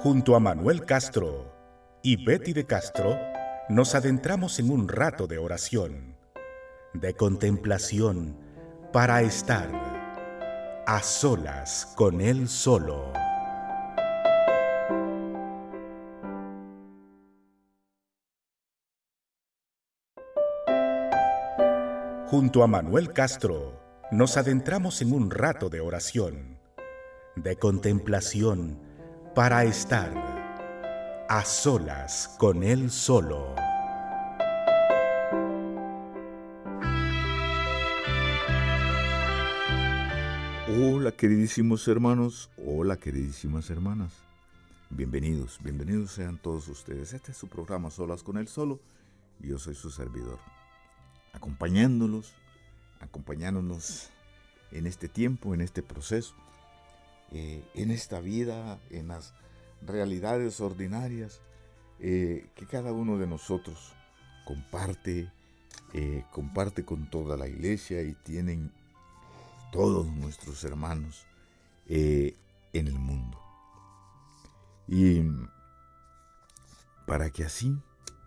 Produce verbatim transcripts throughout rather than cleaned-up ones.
Junto a Manuel Castro y Betty de Castro, nos adentramos en un rato de oración, de contemplación, para estar a solas con Él solo. Junto a Manuel Castro, nos adentramos en un rato de oración, de contemplación, para estar a solas con Él solo. Hola queridísimos hermanos, hola queridísimas hermanas. Bienvenidos, bienvenidos sean todos ustedes. Este es su programa Solas con Él Solo y yo soy su servidor. Acompañándolos, acompañándonos en este tiempo, en este proceso, eh, en esta vida, en las realidades ordinarias eh, que cada uno de nosotros comparte, eh, comparte con toda la iglesia y tienen todos nuestros hermanos eh, en el mundo. Y para que así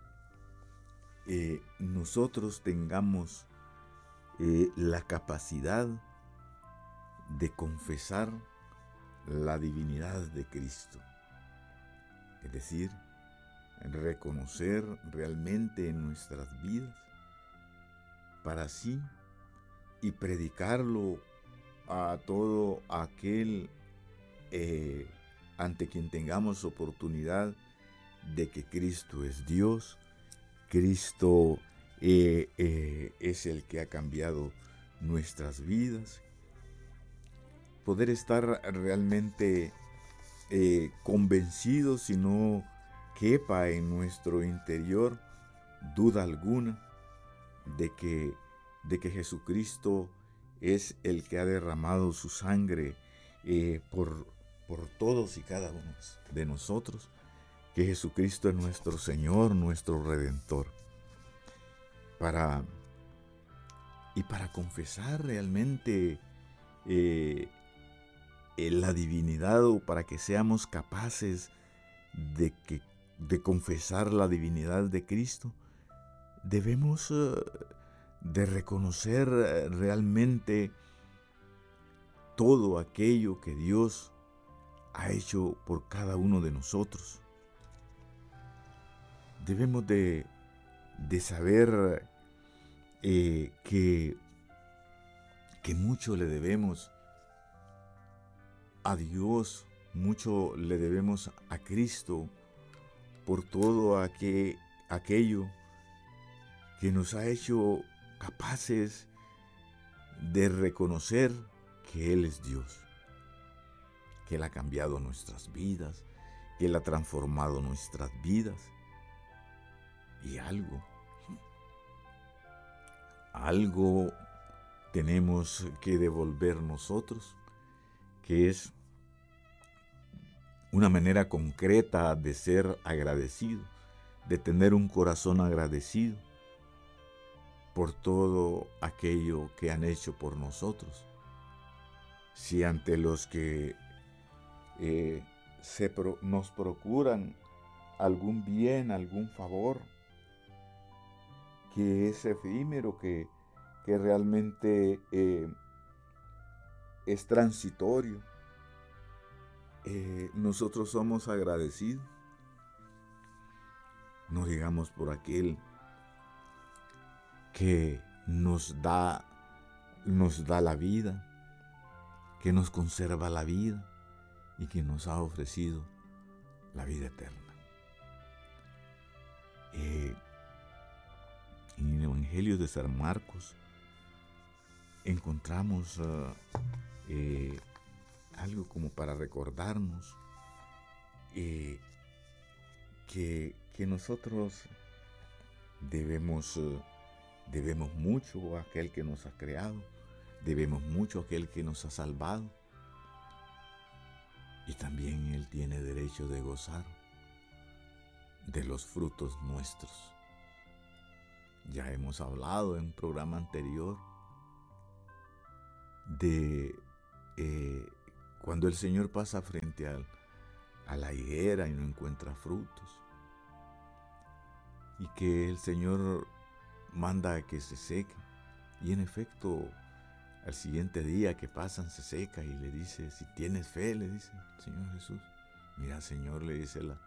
eh, nosotros tengamos eh, la capacidad de confesar la divinidad de Cristo, es decir, reconocer realmente en nuestras vidas, para así y predicarlo a todo aquel eh, ante quien tengamos oportunidad de que Cristo es Dios, Cristo eh, eh, es el que ha cambiado nuestras vidas, poder estar realmente eh, convencidos y no quepa en nuestro interior duda alguna de que, de que Jesucristo es el que ha derramado su sangre eh, por, por todos y cada uno de nosotros, que Jesucristo es nuestro Señor, nuestro Redentor. Para, y para confesar realmente eh, eh, la divinidad, o para que seamos capaces de, que, de confesar la divinidad de Cristo, debemos uh, de reconocer realmente todo aquello que Dios ha hecho por cada uno de nosotros. Debemos de, de saber eh, que, que mucho le debemos a Dios, mucho le debemos a Cristo por todo aquel, aquello que nos ha hecho capaces de reconocer que Él es Dios, que Él ha cambiado nuestras vidas, que Él ha transformado nuestras vidas. Y algo, algo tenemos que devolver nosotros, que es una manera concreta de ser agradecido, de tener un corazón agradecido por todo aquello que han hecho por nosotros. Si ante los que eh, se pro, nos procuran algún bien, algún favor, que es efímero, que, que realmente eh, es transitorio, eh, nosotros somos agradecidos, no digamos por aquel que nos da, nos da la vida, que nos conserva la vida y que nos ha ofrecido la vida eterna. Eh, en el Evangelio de San Marcos encontramos uh, eh, algo como para recordarnos eh, que, que nosotros debemos... Uh, Debemos mucho a aquel que nos ha creado, debemos mucho a aquel que nos ha salvado, y también Él tiene derecho de gozar de los frutos nuestros. Ya hemos hablado en un programa anterior de eh, cuando el Señor pasa frente al, a la higuera y no encuentra frutos. Y que el Señor manda a que se seque. Y en efecto, al siguiente día que pasan se seca y le dice, si tienes fe, le dice el Señor Jesús. Mira, Señor, le dice la,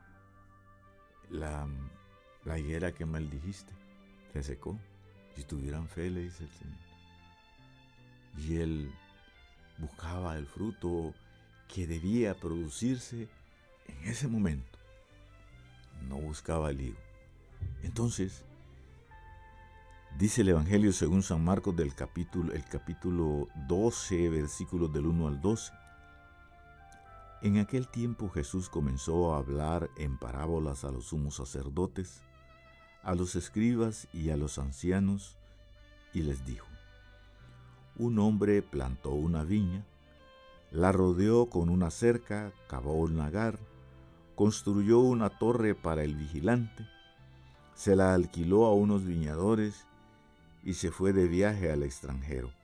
la, la higuera que maldijiste, se secó. Si tuvieran fe, le dice el Señor. Y él buscaba el fruto que debía producirse en ese momento. No buscaba el higo. Entonces, dice el Evangelio según San Marcos del capítulo, el capítulo doce, versículos del uno al doce. En aquel tiempo Jesús comenzó a hablar en parábolas a los sumos sacerdotes, a los escribas y a los ancianos, y les dijo: un hombre plantó una viña, la rodeó con una cerca, cavó un lagar, construyó una torre para el vigilante, se la alquiló a unos viñadores y se fue de viaje al extranjero.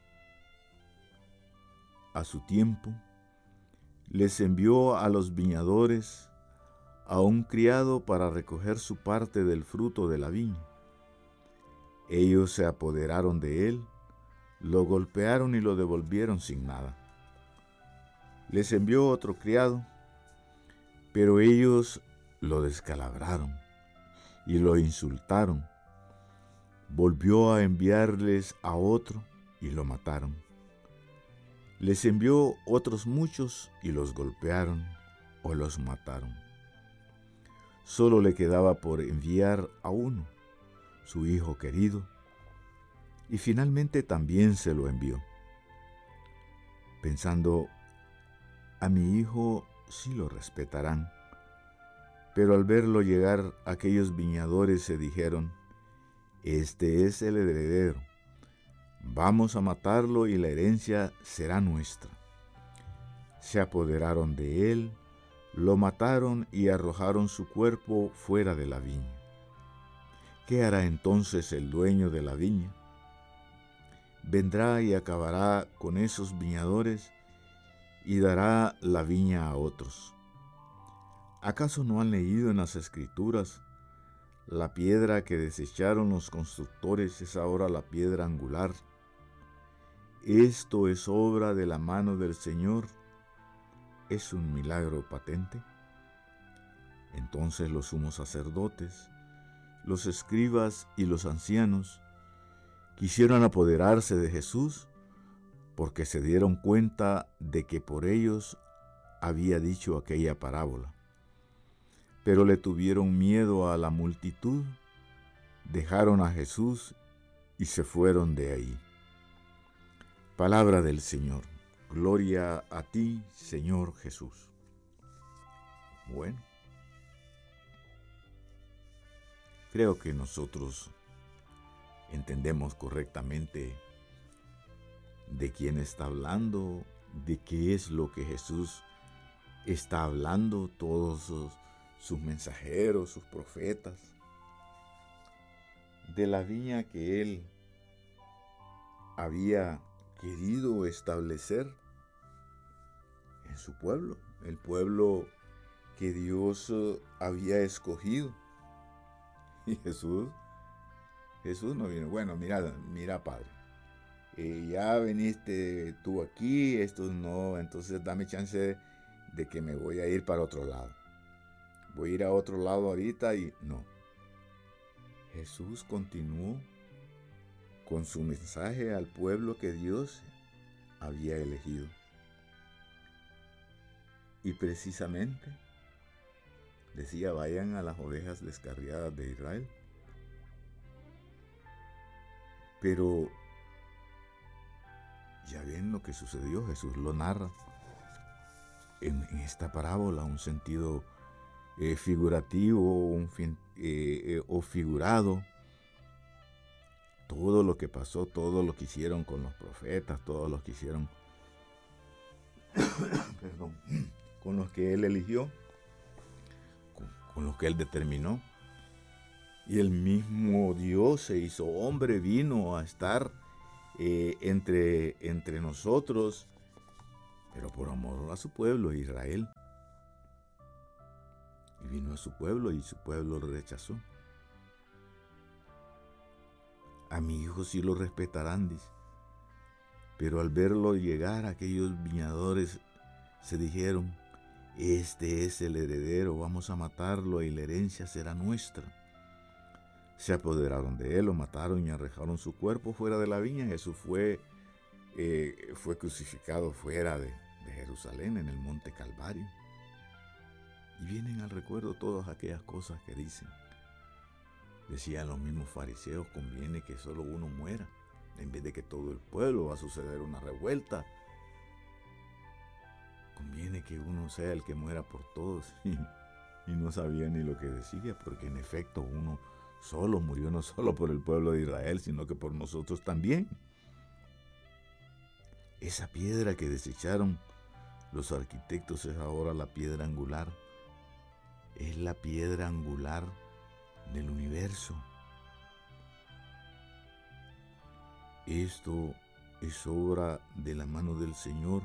A su tiempo, les envió a los viñadores a un criado para recoger su parte del fruto de la viña. Ellos se apoderaron de él, lo golpearon y lo devolvieron sin nada. Les envió otro criado, pero ellos lo descalabraron y lo insultaron. Volvió a enviarles a otro y lo mataron. Les envió otros muchos y los golpearon o los mataron. Solo le quedaba por enviar a uno, su hijo querido, y finalmente también se lo envió, pensando, a mi hijo sí lo respetarán. Pero al verlo llegar, aquellos viñadores se dijeron, este es el heredero, vamos a matarlo y la herencia será nuestra. Se apoderaron de él, lo mataron y arrojaron su cuerpo fuera de la viña. ¿Qué hará entonces el dueño de la viña? Vendrá y acabará con esos viñadores y dará la viña a otros. ¿Acaso no han leído en las Escrituras? La piedra que desecharon los constructores es ahora la piedra angular. Esto es obra de la mano del Señor. ¿Es un milagro patente? Entonces los sumos sacerdotes, los escribas y los ancianos quisieron apoderarse de Jesús porque se dieron cuenta de que por ellos había dicho aquella parábola. Pero le tuvieron miedo a la multitud, dejaron a Jesús y se fueron de ahí. Palabra del Señor. Gloria a ti, Señor Jesús. Bueno, creo que nosotros entendemos correctamente de quién está hablando, de qué es lo que Jesús está hablando, todos sus, sus mensajeros, sus profetas, de la viña que él había querido establecer en su pueblo, el pueblo que Dios había escogido. Y Jesús, Jesús no vino, bueno, mira, mira Padre, eh, ya viniste tú aquí, esto no, entonces dame chance de, de que me voy a ir para otro lado. Voy a ir a otro lado ahorita y no. Jesús continuó con su mensaje al pueblo que Dios había elegido. Y precisamente decía, vayan a las ovejas descarriadas de Israel. Pero ya ven lo que sucedió, Jesús lo narra en, en esta parábola, un sentido eh, figurativo un fin, eh, eh, o figurado. Todo lo que pasó, todo lo que hicieron con los profetas, todo lo que hicieron perdón, con los que él eligió, con, con los que él determinó. Y el mismo Dios se hizo hombre, vino a estar eh, entre, entre nosotros, pero por amor a su pueblo, Israel. Y vino a su pueblo y su pueblo lo rechazó. A mi hijo sí lo respetarán, dice. Pero al verlo llegar, aquellos viñadores se dijeron: este es el heredero, vamos a matarlo y la herencia será nuestra. Se apoderaron de él, lo mataron y arrojaron su cuerpo fuera de la viña. Jesús fue, eh, fue crucificado fuera de, de Jerusalén, en el monte Calvario. Y vienen al recuerdo todas aquellas cosas que dicen. Decían los mismos fariseos: conviene que solo uno muera, en vez de que todo el pueblo va a suceder una revuelta. Conviene que uno sea el que muera por todos. Y no sabía ni lo que decía, porque en efecto uno solo murió, no solo por el pueblo de Israel, sino que por nosotros también. Esa piedra que desecharon los arquitectos es ahora la piedra angular. Es la piedra angular del universo. Esto es obra de la mano del Señor.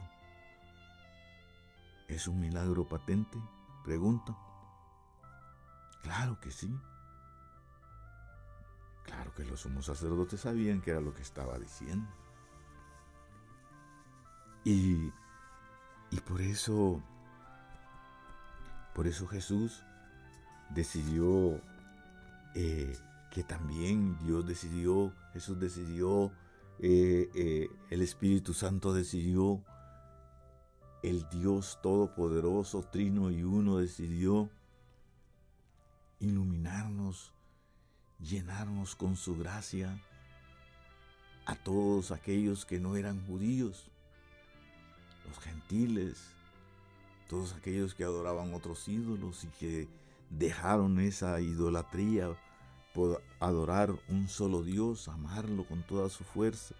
¿Es un milagro patente?, pregunta. Claro que sí. Claro que los sumos sacerdotes sabían que era lo que estaba diciendo. Y, y por eso, por eso Jesús decidió eh, que también Dios decidió, Jesús decidió, eh, eh, el Espíritu Santo decidió, el Dios Todopoderoso, Trino y Uno, decidió iluminarnos, llenarnos con su gracia a todos aquellos que no eran judíos, los gentiles, todos aquellos que adoraban otros ídolos y que dejaron esa idolatría por adorar un solo Dios, amarlo con toda su fuerza.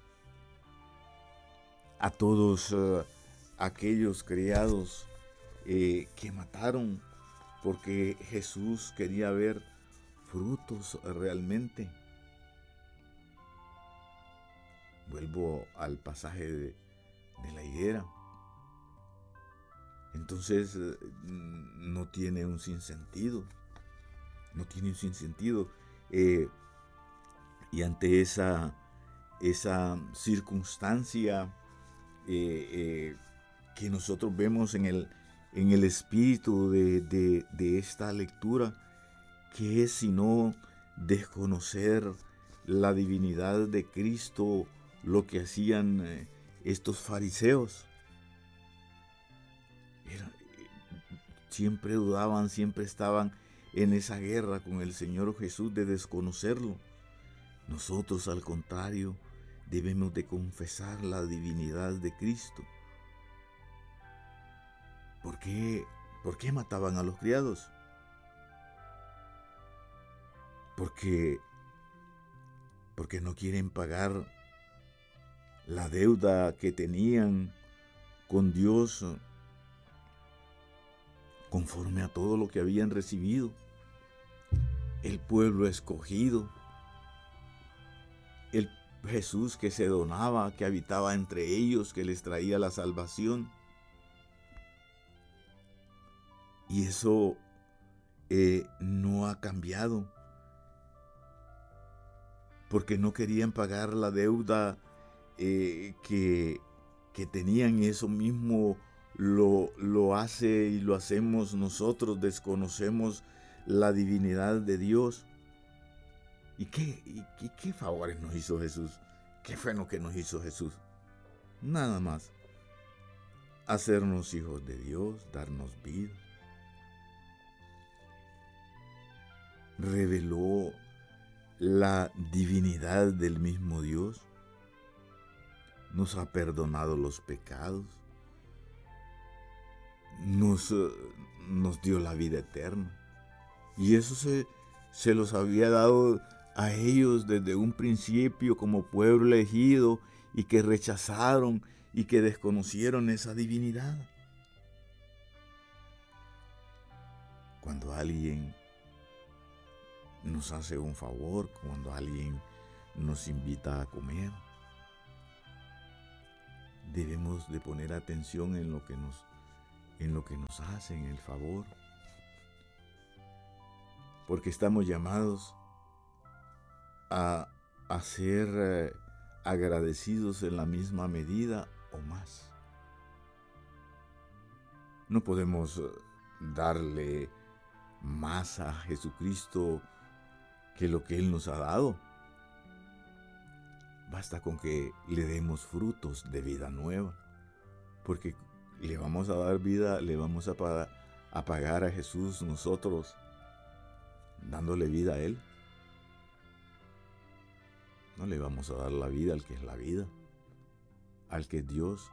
A todos uh, aquellos criados eh, que mataron porque Jesús quería ver frutos realmente. Vuelvo al pasaje de, de la higuera. Entonces no tiene un sinsentido, no tiene un sinsentido. Eh, y ante esa, esa circunstancia eh, eh, que nosotros vemos en el, en el espíritu de, de, de esta lectura, que es sino desconocer la divinidad de Cristo, lo que hacían eh, estos fariseos. Era, siempre dudaban, siempre estaban en esa guerra con el Señor Jesús de desconocerlo. Nosotros, al contrario, debemos de confesar la divinidad de Cristo. ¿Por qué, por qué mataban a los criados? Porque, porque no quieren pagar la deuda que tenían con Dios conforme a todo lo que habían recibido. El pueblo escogido, el Jesús que se donaba, que habitaba entre ellos, que les traía la salvación. Y eso eh, no ha cambiado, porque no querían pagar la deuda eh, que, que tenían, y eso mismo lo, lo hace y lo hacemos nosotros. Desconocemos la divinidad de Dios. ¿Y qué, y, y qué favores nos hizo Jesús? ¿Qué fue lo que nos hizo Jesús? Nada más. Hacernos hijos de Dios, darnos vida. Reveló la divinidad del mismo Dios. Nos ha perdonado los pecados. Nos, nos dio la vida eterna. Y eso se, se los había dado a ellos desde un principio como pueblo elegido, y que rechazaron y que desconocieron esa divinidad. Cuando alguien nos hace un favor, cuando alguien nos invita a comer, debemos de poner atención en lo que nos, en lo que nos hacen el favor. porque estamos llamados a, a ser eh, agradecidos en la misma medida o más. No podemos darle más a Jesucristo que lo que Él nos ha dado. Basta con que le demos frutos de vida nueva, porque le vamos a dar vida, le vamos a pagar, a pagar a Jesús nosotros, dándole vida a Él. No le vamos a dar la vida al que es la vida, al que es Dios,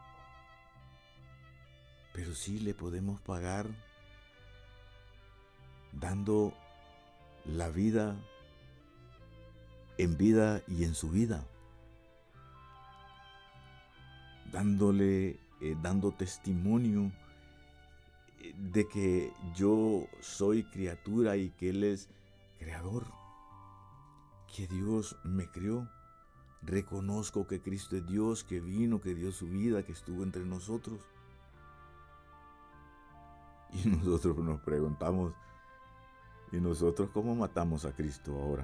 pero sí le podemos pagar dando la vida en vida y en su vida, dándole, eh, dando testimonio de que yo soy criatura y que Él es creador, que Dios me creó. Reconozco que Cristo es Dios, que vino, que dio su vida, que estuvo entre nosotros. Y nosotros nos preguntamos, ¿y nosotros cómo matamos a Cristo ahora?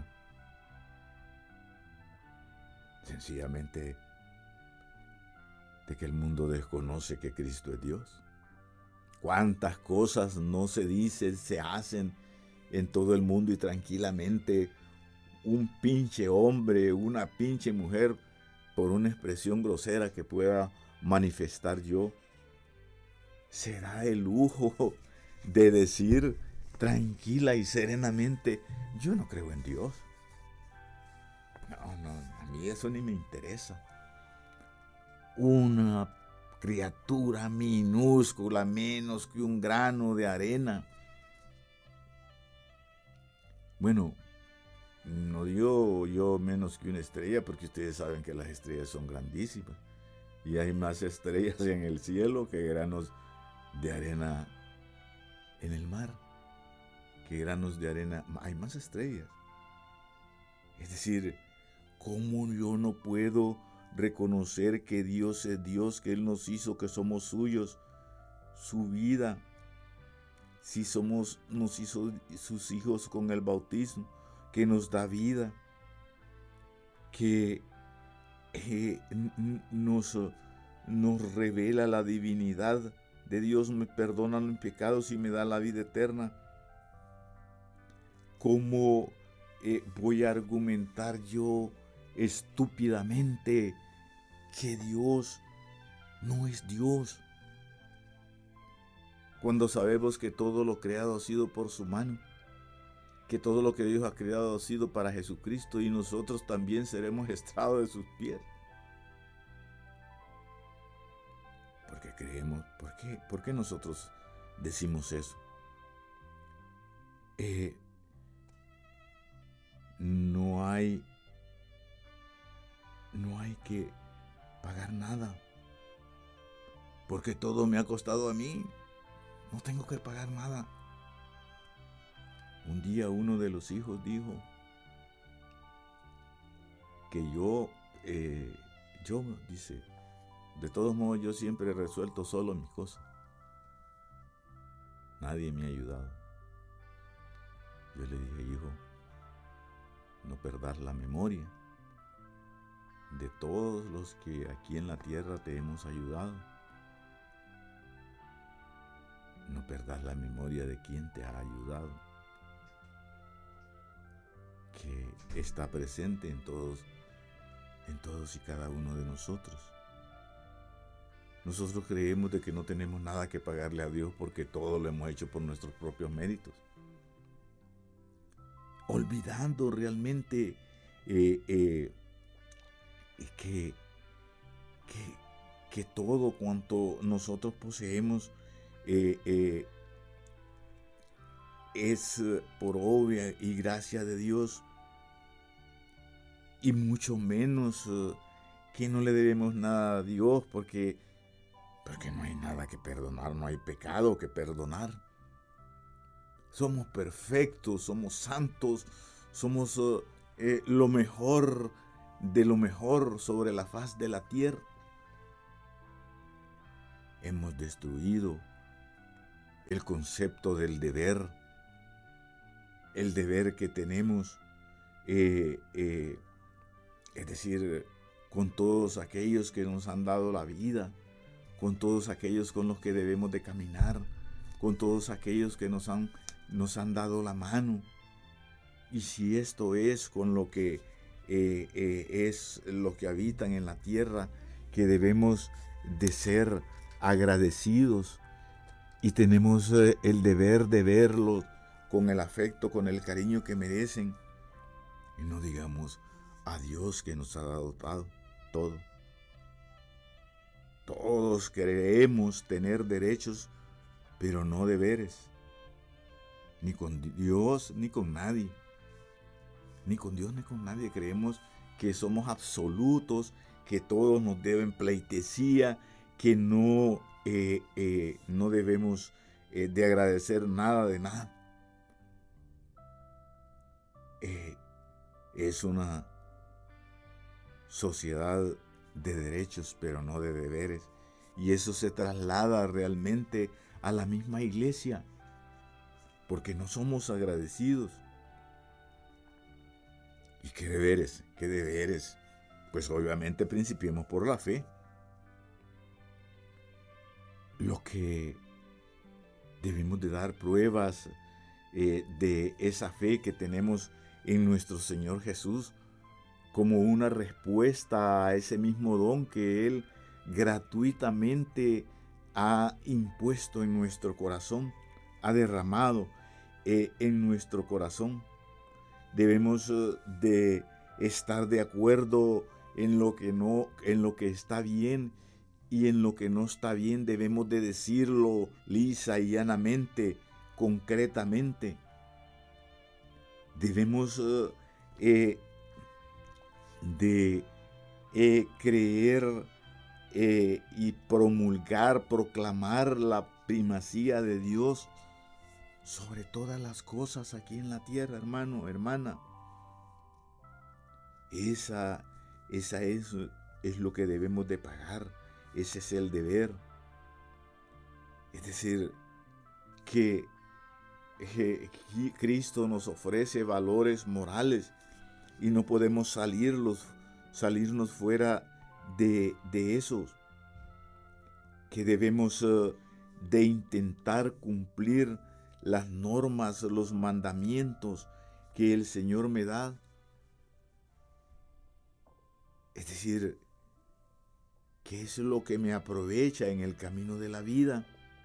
Sencillamente de que el mundo desconoce que Cristo es Dios. ¿Cuántas cosas no se dicen, se hacen en todo el mundo y tranquilamente un pinche hombre, una pinche mujer, por una expresión grosera que pueda manifestar yo, se da el lujo de decir tranquila y serenamente, yo no creo en Dios? No, no, a mí eso ni me interesa. Una criatura minúscula, menos que un grano de arena. Bueno, no digo yo menos que una estrella, porque ustedes saben que las estrellas son grandísimas. Y hay más estrellas en el cielo que granos de arena en el mar. Que granos de arena, hay más estrellas. Es decir, ¿cómo yo no puedo reconocer que Dios es Dios, que Él nos hizo, que somos suyos, su vida? Si somos, nos hizo sus hijos con el bautismo, que nos da vida, que eh, nos, nos revela la divinidad de Dios, me perdona los pecados y me da la vida eterna. ¿Cómo eh, voy a argumentar yo estúpidamente que Dios no es Dios, cuando sabemos que todo lo creado ha sido por su mano, que todo lo que Dios ha creado ha sido para Jesucristo y nosotros también seremos estrado de sus pies? Porque creemos, ¿por qué? ¿Por qué nosotros decimos eso? Eh, no hay, no hay que pagar nada, porque todo me ha costado a mí, no tengo que pagar nada. Un día uno de los hijos dijo que yo, eh, yo, dice, de todos modos yo siempre he resuelto solo mis cosas. Nadie me ha ayudado. Yo le dije, hijo, no perdas la memoria de todos los que aquí en la tierra te hemos ayudado. No perdas la memoria de quien te ha ayudado, que está presente en todos, en todos y cada uno de nosotros. Nosotros creemos de que no tenemos nada que pagarle a Dios porque todo lo hemos hecho por nuestros propios méritos, olvidando realmente eh, eh, que, que, que todo cuanto nosotros poseemos eh, eh, es por obra y gracia de Dios, y mucho menos uh, que no le debemos nada a Dios porque, porque no hay nada que perdonar, no hay pecado que perdonar. Somos perfectos, somos santos, somos uh, eh, lo mejor de lo mejor sobre la faz de la tierra. Hemos destruido el concepto del deber. el deber que tenemos, eh, eh, es decir, con todos aquellos que nos han dado la vida, con todos aquellos con los que debemos de caminar, con todos aquellos que nos han, nos han dado la mano. Y si esto es con lo que eh, eh, es lo que habitan en la tierra, que debemos de ser agradecidos y tenemos eh, el deber de verlos con el afecto, con el cariño que merecen, y no digamos a Dios que nos ha dado todo. Todos creemos tener derechos, pero no deberes, ni con Dios ni con nadie, ni con Dios ni con nadie. Creemos que somos absolutos, que todos nos deben pleitesía, que no, eh, eh, no debemos eh, de agradecer nada de nada. Eh, es una sociedad de derechos, pero no de deberes. Y eso se traslada realmente a la misma iglesia, porque no somos agradecidos. ¿Y qué deberes? ¿Qué deberes? Pues obviamente principiemos por la fe. Lo que debemos de dar pruebas eh, de esa fe que tenemos en nuestro Señor Jesús, como una respuesta a ese mismo don que Él gratuitamente ha impuesto en nuestro corazón, ha derramado eh, en nuestro corazón. Debemos uh, de estar de acuerdo en lo que no, en lo que está bien, y en lo que no está bien debemos de decirlo lisa y llanamente, concretamente. Debemos uh, eh, de eh, creer eh, y promulgar, proclamar la primacía de Dios sobre todas las cosas aquí en la tierra, hermano, hermana. Esa, esa es, es lo que debemos de pagar, ese es el deber. Es decir, que, que Cristo nos ofrece valores morales y no podemos salirlos, salirnos fuera de, de esos, que debemos uh, de intentar cumplir las normas, los mandamientos que el Señor me da. Es decir, ¿qué es lo que me aprovecha en el camino de la vida?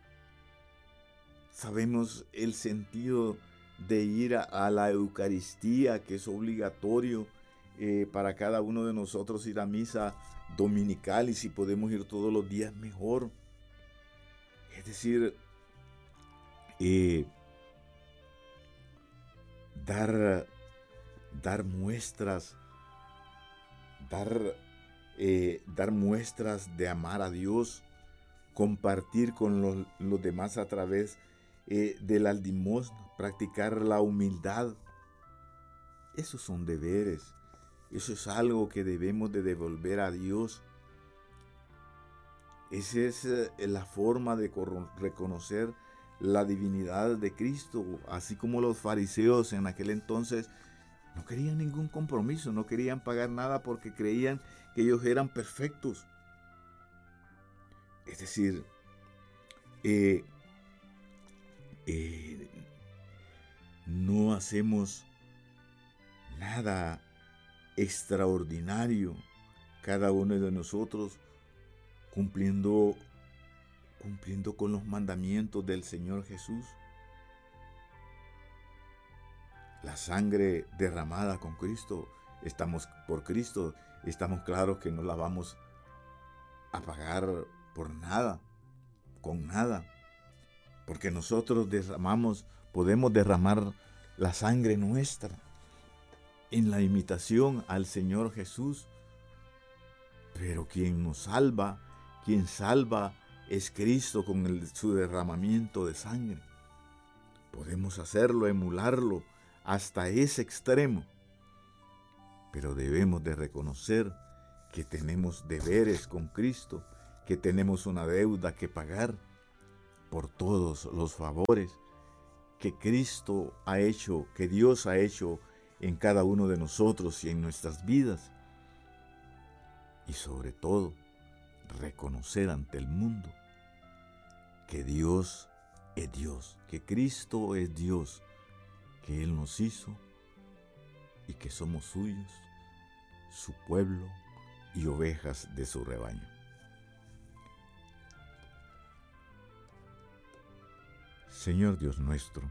Sabemos el sentido de ir a, a la Eucaristía, que es obligatorio eh, para cada uno de nosotros ir a misa dominical, y si podemos ir todos los días mejor. Es decir, eh, dar, dar muestras, dar, eh, dar muestras de amar a Dios, compartir con los, los demás a través eh, de la limosna, practicar la humildad. Esos son deberes. Eso es algo que debemos de devolver a Dios. Esa es eh, la forma de reconocer la divinidad de Cristo, así como los fariseos en aquel entonces no querían ningún compromiso, no querían pagar nada porque creían que ellos eran perfectos. Es decir, eh, eh, no hacemos nada extraordinario cada uno de nosotros, cumpliendo, cumpliendo con los mandamientos del Señor Jesús. La sangre derramada con Cristo, estamos por Cristo, estamos claros que no la vamos a pagar por nada, con nada, porque nosotros derramamos, podemos derramar la sangre nuestra en la imitación al Señor Jesús, pero quien nos salva, quien salva es Cristo con el, su derramamiento de sangre. Podemos hacerlo, emularlo hasta ese extremo, pero debemos de reconocer que tenemos deberes con Cristo, que tenemos una deuda que pagar por todos los favores que Cristo ha hecho, que Dios ha hecho en cada uno de nosotros y en nuestras vidas. Y sobre todo, reconocer ante el mundo que Dios es Dios, que Cristo es Dios, que Él nos hizo y que somos suyos, su pueblo y ovejas de su rebaño. Señor Dios nuestro,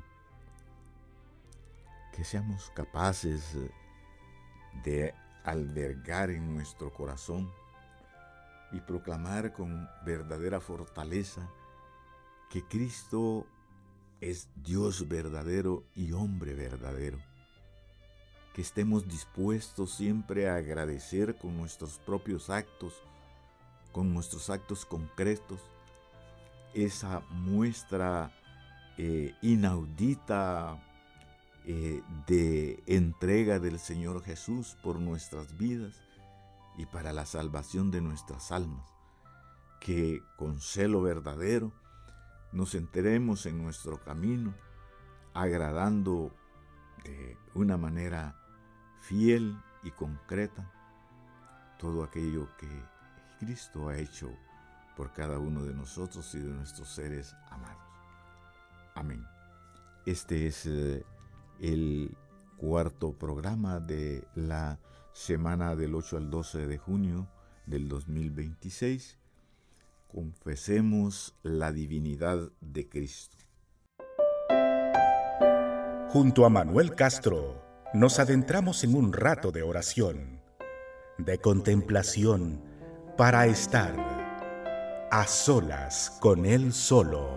que seamos capaces de albergar en nuestro corazón y proclamar con verdadera fortaleza que Cristo es Dios verdadero y hombre verdadero. Que estemos dispuestos siempre a agradecer con nuestros propios actos, con nuestros actos concretos, esa muestra eh, inaudita eh, de entrega del Señor Jesús por nuestras vidas y para la salvación de nuestras almas. Que con celo verdadero nos enteremos en nuestro camino, agradando de una manera fiel y concreta todo aquello que Cristo ha hecho por cada uno de nosotros y de nuestros seres amados. Amén. Este es eh, el cuarto programa de la semana del ocho al doce de junio del dos mil veintiséis. Confesemos la divinidad de Cristo. Junto a Manuel Castro, nos adentramos en un rato de oración, de contemplación, para estar a solas con Él solo.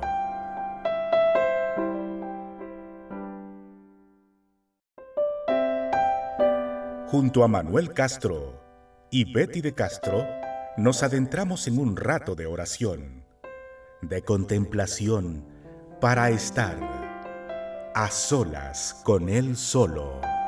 Junto a Manuel Castro y Betty de Castro, nos adentramos en un rato de oración, de contemplación, para estar a solas con Él solo.